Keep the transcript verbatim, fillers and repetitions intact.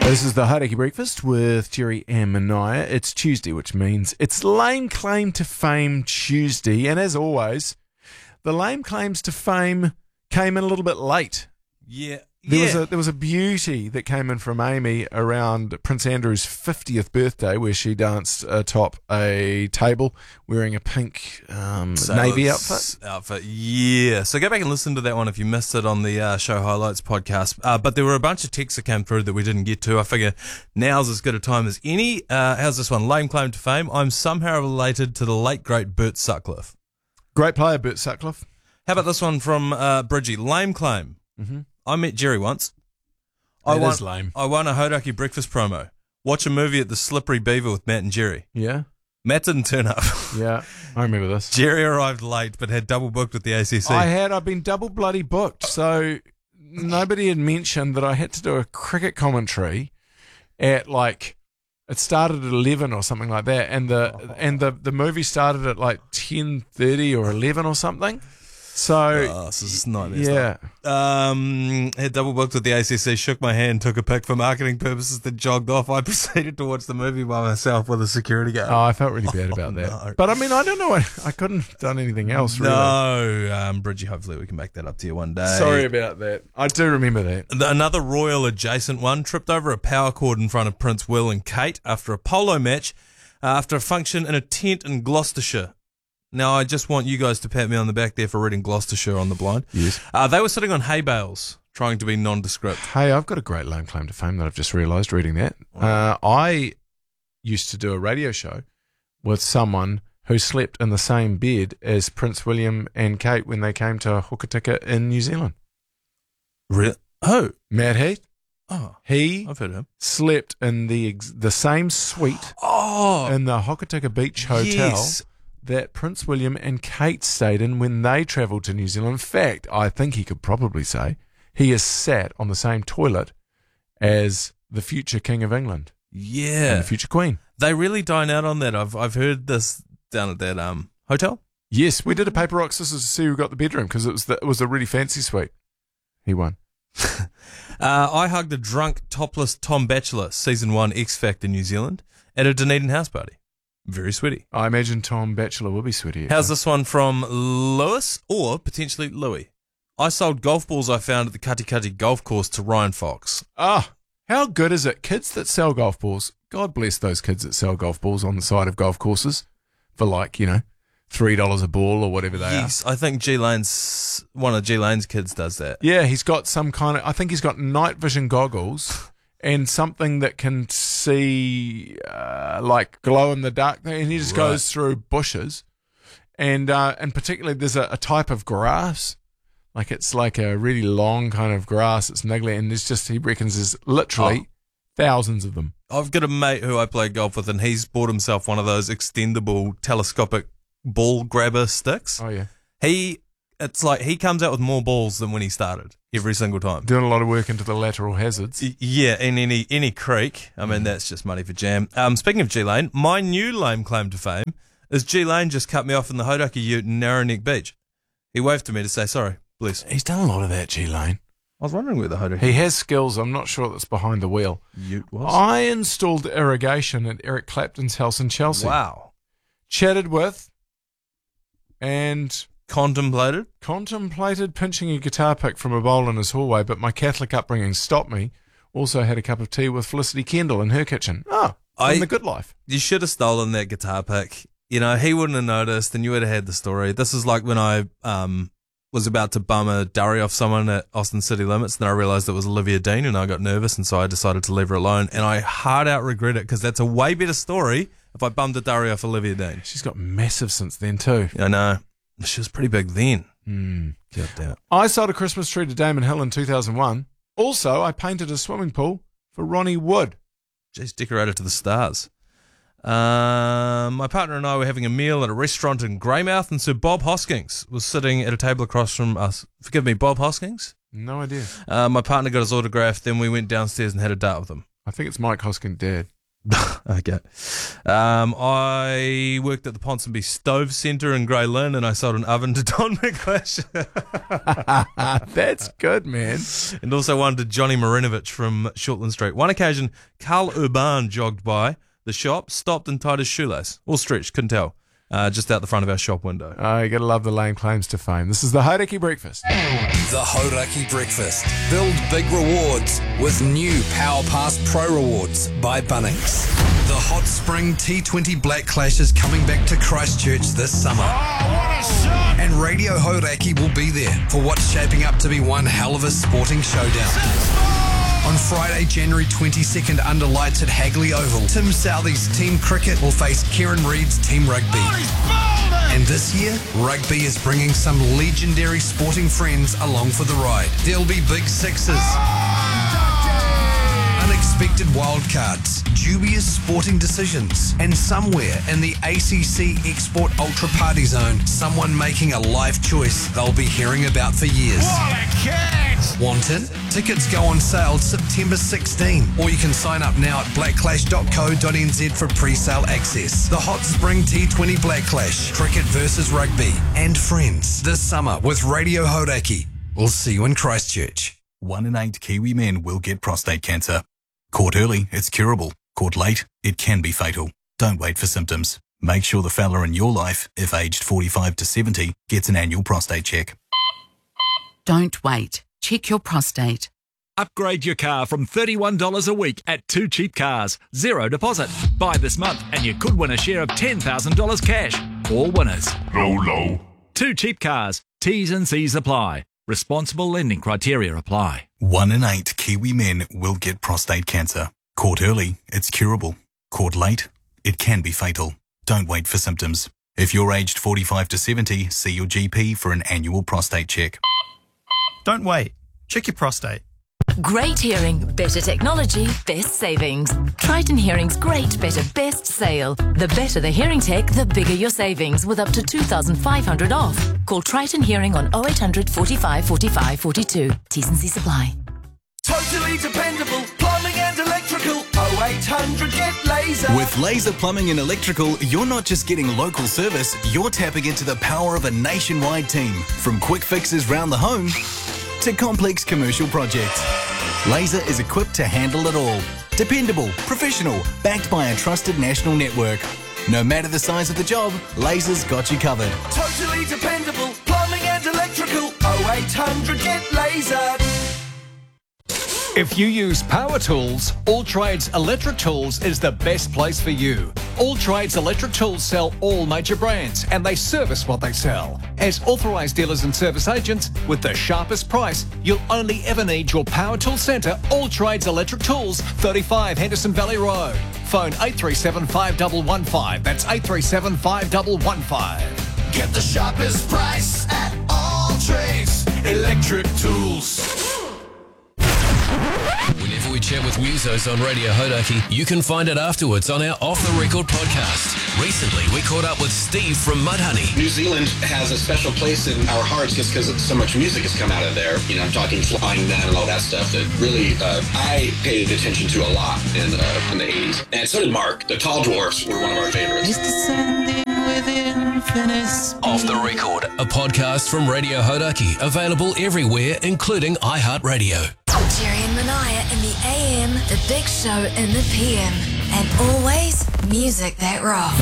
This is the Hauraki Breakfast with Jerry and Manaya. It's Tuesday, which means it's Lame Claim to Fame Tuesday. And as always, the lame claims to fame came in a little bit late. Yeah. There yeah. was a there was a beauty that came in from Amy around Prince Andrew's fiftieth birthday, where she danced atop a table wearing a pink um, So navy it's outfit. Outfit, yeah. So go back and listen to that one if you missed it on the uh, Show Highlights podcast. Uh, but there were a bunch of texts that came through that we didn't get to. I figure now's as good a time as any. Uh, how's this one? Lame claim to fame. I'm somehow related to the late great Bert Sutcliffe. Great player, Bert Sutcliffe. How about this one from uh, Bridgie? Lame claim. Mm-hmm. I met Jerry once. I That won, is lame. I won a Hauraki breakfast promo. Watch a movie at the Slippery Beaver with Matt and Jerry. Yeah, Matt didn't turn up. yeah, I remember this. Jerry arrived late but had double booked with the A C C. I had, I've been double bloody booked, so nobody had mentioned that I had to do a cricket commentary at like, it started at eleven or something like that, and the oh. and the, the movie started at like ten thirty or eleven or something. So oh, this is nightmare yeah, stuff. Um, had double booked with the A C C, shook my hand, took a pic for marketing purposes, then jogged off. I proceeded to watch the movie by myself with a security guard. Oh, I felt really bad oh, about that. No. But I mean, I don't know. I, I couldn't have done anything else. Really. No, um, Bridgie. Hopefully, we can make that up to you one day. Sorry about that. I do remember that. The, another royal adjacent one tripped over a power cord in front of Prince Will and Kate after a polo match, uh, after a function in a tent in Gloucestershire. Now, I just want you guys to pat me on the back there for reading Gloucestershire on the blind. Yes. Uh, they were sitting on hay bales, trying to be nondescript. Hey, I've got a great lame claim to fame that I've just realised reading that. Uh, I used to do a radio show with someone who slept in the same bed as Prince William and Kate when they came to Hokitika in New Zealand. Really? Oh. Matt Heath. Oh. He I've heard of him. slept in the ex- the same suite Oh. in the Hokitika Beach Hotel Yes. that Prince William and Kate stayed in when they travelled to New Zealand. In fact, I think he could probably say he has sat on the same toilet as the future King of England Yeah. and the future Queen. They really dine out on that. I've I've heard this down at that um hotel. Yes, we did a paper rock scissors to see who got the bedroom because it was the, it was a really fancy suite. He won. uh, I hugged a drunk, topless Tom Batchelor, season one X Factor New Zealand, at a Dunedin house party. Very sweaty. I imagine Tom Batchelor will be sweaty. How's this one from Lewis or potentially Louis? I sold golf balls I found at the Cutty Cutty golf course to Ryan Fox. Ah, how good is it? Kids that sell golf balls. God bless those kids that sell golf balls on the side of golf courses for like, you know, three dollars a ball or whatever they Yes, I think G Lane's one of G Lane's kids does that. are. Yeah, he's got some kind of, I think he's got night vision goggles and something that can see uh, like glow in the dark, and he just Right. goes through bushes, and uh, and particularly there's a, a type of grass, like it's like a really long kind of grass. It's niggly, and there's just he reckons there's literally Oh. thousands of them. I've got a mate who I play golf with, and he's bought himself one of those extendable telescopic ball grabber sticks. Oh yeah, He, it's like he comes out with more balls than when he started every single time. doing a lot of work into the lateral hazards. Y- Yeah, in any any creek. I mean, that's just money for jam. Um, speaking of G Lane, my new lame claim to fame is G Lane just cut me off in the Hauraki Ute in Narrowneck Beach. He waved to me to say sorry, bless. He's done a lot of that, G Lane. I was wondering where the Hauraki He has skills. I'm not sure that's behind the wheel. Ute was. I installed irrigation at Eric Clapton's house in Chelsea. Wow. Chatted with and Contemplated. contemplated pinching a guitar pick from a bowl in his hallway, but my Catholic upbringing stopped me. Also had a cup of tea with Felicity Kendall in her kitchen. Oh, I- in the good life. You should have stolen that guitar pick. You know, he wouldn't have noticed, and you would have had the story. This is like when I um was about to bum a durry off someone at Austin City Limits, then I realised it was Olivia Dean, and I got nervous, and so I decided to leave her alone. And I hard out regret it because that's a way better story if I bummed a durry off Olivia Dean. She's got massive since then too. I know. She was pretty big then. Mm. God damn it. I sold a Christmas tree to Damon Hill in two thousand one. Also, I painted a swimming pool for Ronnie Wood. Jeez, decorated to the stars. Um, my partner and I were having a meal at a restaurant in Greymouth, and Sir Bob Hoskins was sitting at a table across from us. Forgive me, Bob Hoskins? No idea. Uh, my partner got his autograph, then we went downstairs and had a dart with him. I think it's Mike Hoskins' dad. Okay. Um, I worked at the Ponsonby Stove Centre in Grey Lynn, and I sold an oven to Don McClash. That's good, man. And also one to Johnny Marinovich from Shortland Street. One occasion, Carl Urban jogged by the shop, stopped and tied his shoelace. All stretched, couldn't tell. Uh, just out the front of our shop window. Oh, you gotta love the lame claims to fame. This is the Hauraki Breakfast. The Hauraki Breakfast. Build big rewards with new Power Pass Pro Rewards by Bunnings. The Hot Spring T twenty Black Clash is coming back to Christchurch this summer. Oh, what a shot! And Radio Hauraki will be there for what's shaping up to be one hell of a sporting showdown. On Friday, January twenty-second, under lights at Hagley Oval, Tim Southey's Team Cricket will face Kieran Reid's Team Rugby. Oh, and this year, rugby is bringing some legendary sporting friends along for the ride. There'll be big sixes, unexpected wildcards, dubious sporting decisions, and somewhere in the A C C Export Ultra Party Zone, someone making a life choice they'll be hearing about for years. what a catch! Want in? Tickets go on sale September sixteenth, or you can sign up now at black clash dot co dot n z for pre-sale access. The Hot Spring T twenty Black Clash, cricket versus rugby, and friends this summer with Radio Hauraki. We'll see you in Christchurch. One in eight Kiwi men will get prostate cancer. Caught early, it's curable. Caught late, it can be fatal. Don't wait for symptoms. Make sure the fella in your life, if aged forty-five to seventy, gets an annual prostate check. Don't wait. Check your prostate. Upgrade your car from thirty-one dollars a week at Two Cheap Cars. Zero deposit. Buy this month and you could win a share of ten thousand dollars cash. All winners. Low, low. Two Cheap Cars. T's and C's apply. Responsible lending criteria apply. One in eight Kiwi men will get prostate cancer. Caught early, it's curable. Caught late, it can be fatal. Don't wait for symptoms. If you're aged forty-five to seventy, see your G P for an annual prostate check. Don't wait. Check your prostate. Great hearing, better technology, best savings. Triton Hearing's great, better, best sale. The better the hearing tech, the bigger your savings, with up to two thousand five hundred dollars off. Call Triton Hearing on oh eight hundred, forty-five, forty-five, forty-two. T's and C's apply. Totally dependable plumbing and electrical. oh eight hundred get laser. With Laser Plumbing and Electrical, you're not just getting local service, you're tapping into the power of a nationwide team. From quick fixes round the home to complex commercial projects. Laser is equipped to handle it all. Dependable, professional, backed by a trusted national network. No matter the size of the job, Laser's got you covered. Totally dependable plumbing and electrical. oh eight hundred get laser. If you use power tools, All Trades Electric Tools is the best place for you. All Trades Electric Tools sell all major brands and they service what they sell. As authorised dealers and service agents, with the sharpest price, you'll only ever need your power tool centre, All Trades Electric Tools, thirty-five Henderson Valley Road. Phone eight three seven, five one one five. That's eight three seven, five one one five. Get the sharpest price at All Trades Electric Tools. Whenever we chat with musos on Radio Hauraki, you can find it afterwards on our Off The Record podcast. Recently, we caught up with Steve from Mudhoney. New Zealand has a special place in our hearts just because so much music has come out of there. You know, I'm talking Flying Man and all that stuff that really uh, I paid attention to a lot in, uh, in the eighties. And so did Mark. The Tall Dwarfs were one of our favorites. Off The Record, a podcast from Radio Hauraki, available everywhere, including iHeartRadio. Jerry and Manaya in the A M, the Big Show in the P M, and always music that rocks.